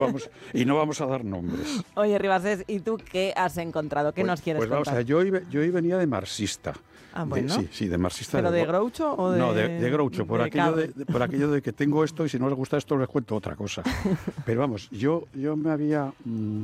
Y no vamos a dar nombres. Oye, Ribasés, ¿y tú qué has encontrado? ¿Qué nos quieres Pues vamos a contar? ver, yo hoy venía de marxista. Ah, bueno. Sí, de marxista. ¿Pero de Groucho o de...? No, de Groucho, por aquello de que tengo esto y si no les gusta esto les cuento otra cosa. Pero vamos, yo me había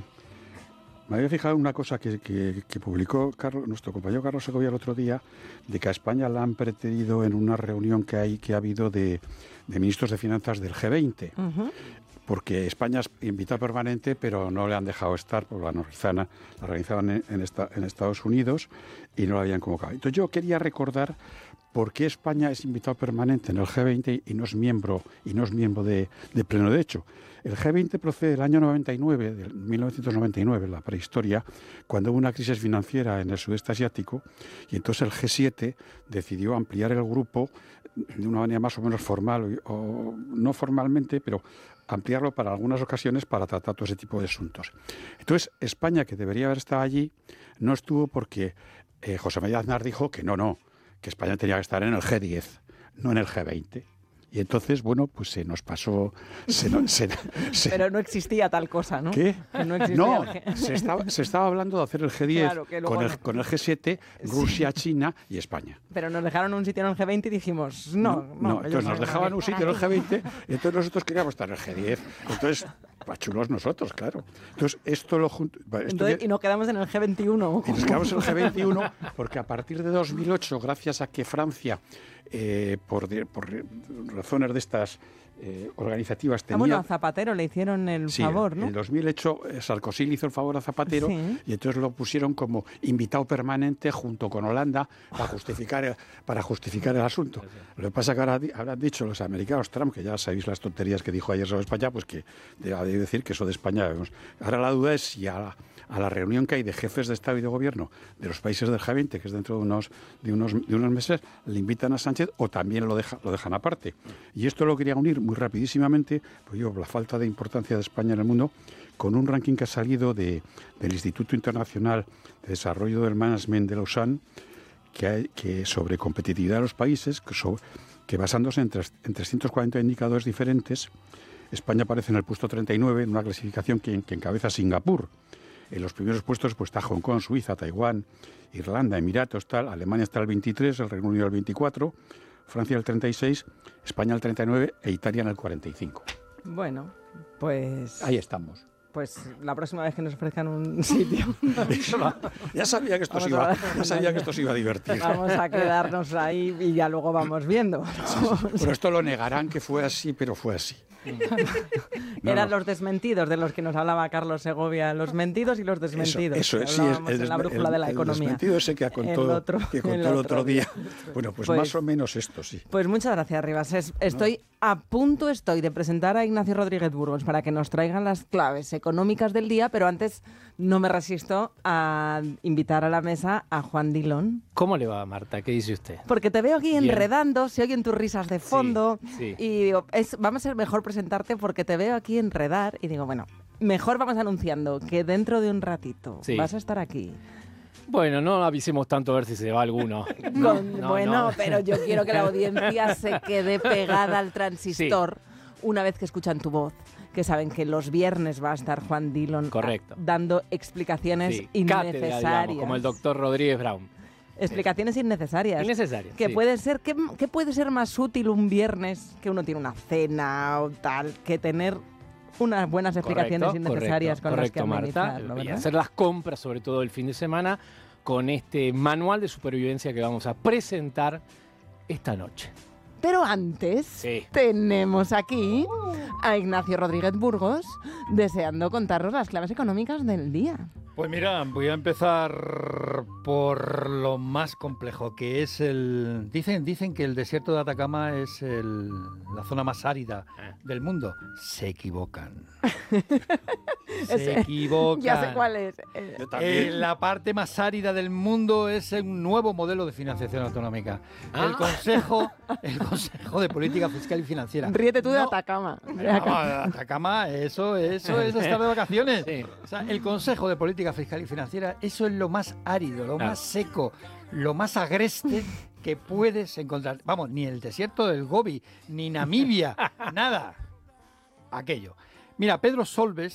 fijado en una cosa que publicó nuestro compañero Carlos Segovia el otro día, de que a España la han pretendido en una reunión que ha habido de ministros de finanzas del G20. Uh-huh. Porque España es invitada permanente, pero no le han dejado estar, porque la organizaban en Estados Unidos y no la habían convocado. Entonces yo quería recordar por qué España es invitado permanente en el G20 y no es miembro de pleno. De hecho, el G20 procede del año 99, de 1999, la prehistoria, cuando hubo una crisis financiera en el sudeste asiático, y entonces el G7 decidió ampliar el grupo de una manera más o menos formal, o no formalmente, pero ampliarlo para algunas ocasiones para tratar todo ese tipo de asuntos. Entonces, España, que debería haber estado allí, no estuvo porque José María Aznar dijo que que España tenía que estar en el G10, no en el G20. Y entonces, bueno, pues se nos pasó... Pero no existía tal cosa, ¿no? ¿Qué? No, se estaba hablando de hacer el G10 claro, con el G7, Rusia, sí. China y España. Pero nos dejaron un sitio en el G20 y dijimos, no. Entonces nos dejaban un sitio en el G20 y entonces nosotros queríamos estar en el G10. Entonces, chulos nosotros, claro. Entonces, y nos quedamos en el G21. Y nos quedamos en el G21 porque a partir de 2008, gracias a que Francia, por razones de estas organizativas tenía... Bueno, a Zapatero le hicieron el favor, ¿no? En 2008 Sarkozy le hizo el favor a Zapatero, sí. Y entonces lo pusieron como invitado permanente junto con Holanda para justificar el asunto. Lo que pasa es que ahora habrán dicho los americanos, Trump, que ya sabéis las tonterías que dijo ayer sobre España, pues que debe decir que eso de España... Ahora la duda es si a la reunión que hay de jefes de Estado y de Gobierno de los países del G20, que es dentro de unos meses, le invitan a Sánchez o también lo dejan aparte. Y esto lo quería unir muy rapidísimamente, pues la falta de importancia de España en el mundo, con un ranking que ha salido del Instituto Internacional de Desarrollo del Management de Lausanne, que sobre competitividad de los países, que basándose en 340 indicadores diferentes, España aparece en el puesto 39, en una clasificación que encabeza Singapur. En los primeros puestos pues está Hong Kong, Suiza, Taiwán, Irlanda, Emiratos, Alemania está el 23, el Reino Unido el 24, Francia el 36, España el 39 e Italia en el 45. Bueno, pues... ahí estamos. Pues la próxima vez que nos ofrezcan un sitio... Ya sabía que esto se iba a divertir. Vamos a quedarnos ahí y ya luego vamos viendo. Pero esto lo negarán que fue así, pero fue así. Eran los desmentidos de los que nos hablaba Carlos Segovia, los mentidos y los desmentidos. Eso es, sí, en la brújula de la economía. El desmentido ese que contó el otro día. Bueno, pues más o menos esto, sí. Pues muchas gracias, Ribas. Estoy a punto de presentar a Ignacio Rodríguez Burgos para que nos traigan las claves económicas del día, pero antes no me resisto a invitar a la mesa a Juan Dillon. ¿Cómo le va, Marta? ¿Qué dice usted? Porque te veo aquí enredando, se oyen tus risas de fondo, sí. Y digo, vamos a ser mejor presentarte porque te veo aquí enredar y digo, bueno, mejor vamos anunciando que dentro de un ratito vas a estar aquí. Bueno, no avisemos tanto a ver si se va alguno. No. Pero yo quiero que la audiencia se quede pegada al transistor una vez que escuchan tu voz, que saben que los viernes va a estar Juan Dillon dando explicaciones innecesarias. Cátedra, digamos, como el doctor Rodríguez Brown. Explicaciones innecesarias. Que puede ser, ¿qué puede ser más útil un viernes que uno tiene una cena o tal, que tener unas buenas explicaciones innecesarias con las que amenizarlo, Marta, y hacer las compras, sobre todo el fin de semana, con este manual de supervivencia que vamos a presentar esta noche. Pero antes tenemos aquí a Ignacio Rodríguez Burgos deseando contarnos las claves económicas del día. Pues mira, voy a empezar por lo más complejo, que es el... Dicen que el desierto de Atacama es la zona más árida del mundo. Se equivocan. Se equivocan. Ya sé cuál es. La parte más árida del mundo es un nuevo modelo de financiación autonómica. El Consejo de Política Fiscal y Financiera. Ríete tú de Atacama. Atacama, eso es estar de vacaciones. Sí. O sea, el Consejo de Política Fiscal y Financiera, eso es lo más árido, lo más seco, lo más agreste que puedes encontrar. Vamos, ni el desierto del Gobi, ni Namibia, nada. Aquello. Mira, Pedro Solbes